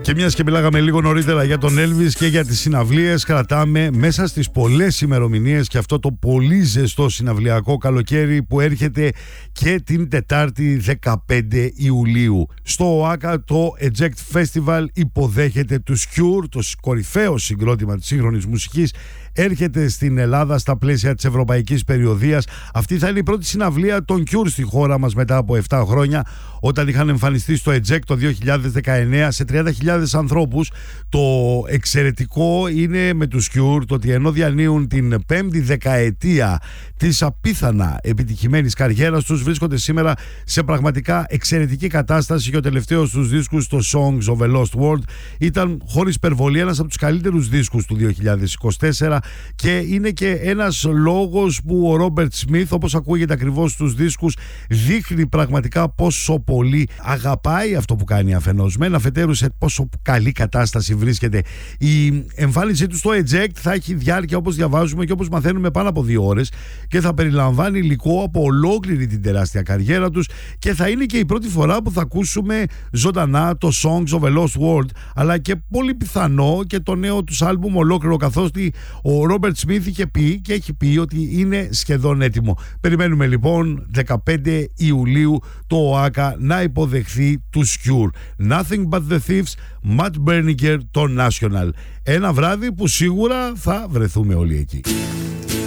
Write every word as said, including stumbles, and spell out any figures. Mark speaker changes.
Speaker 1: Και μιας και μιλάγαμε λίγο νωρίτερα για τον Elvis και για τις συναυλίες, κρατάμε μέσα στις πολλές ημερομηνίες και αυτό το πολύ ζεστό συναυλιακό καλοκαίρι που έρχεται και την Τετάρτη δεκαπέντε Ιουλίου. Στο ΟΑΚΑ το Eject Festival υποδέχεται τους Cure, το κορυφαίο συγκρότημα της σύγχρονης μουσικής. Έρχεται στην Ελλάδα στα πλαίσια της ευρωπαϊκής περιοδίας. Αυτή θα είναι η πρώτη συναυλία των Cure στη χώρα μας μετά από επτά χρόνια, όταν είχαν εμφανιστεί στο Eject το δύο χιλιάδες δεκαεννέα σε τριάντα χιλιάδες ανθρώπους. Το εξαιρετικό είναι με τους Cure το ότι ενώ διανύουν την πέμπτη δεκαετία της απίθανα επιτυχημένης καριέρας τους, βρίσκονται σήμερα σε πραγματικά εξαιρετική κατάσταση και ο τελευταίος τους δίσκους, το Songs of a Lost World, ήταν χωρίς υπερβολή ένας από τους καλύτερους δίσκους του δύο χιλιάδες είκοσι τέσσερα και είναι και ένας λόγος που ο Ρόμπερτ Σμιθ, όπως ακούγεται ακριβώς στους δίσκους, δείχνει πραγματικά πόσο πολύ αγαπάει αυτό που κάνει αφενός μεν, αφετέρου σε πόσο καλή κατάσταση βρίσκεται. Η εμφάνισή του στο Eject θα έχει διάρκεια, όπως διαβάζουμε και όπως μαθαίνουμε, πάνω από δύο ώρες και θα περιλαμβάνει υλικό από ολόκληρη την τεράστια καριέρα τους και θα είναι και η πρώτη φορά που θα ακούσουμε ζωντανά το Songs of a Lost World, αλλά και πολύ πιθανό και το νέο τους άλμπουμ ολόκληρο, καθώς ο Ρόμπερτ Σμιθ είχε πει και έχει πει ότι είναι σχεδόν έτοιμο. Περιμένουμε λοιπόν δεκαπέντε Ιουλίου το ΟΑΚΑ να υποδεχθεί τους Cure. Nothing but the Thieves, Matt Berninger, το National. Ένα βράδυ που σίγουρα θα βρεθούμε όλοι εκεί.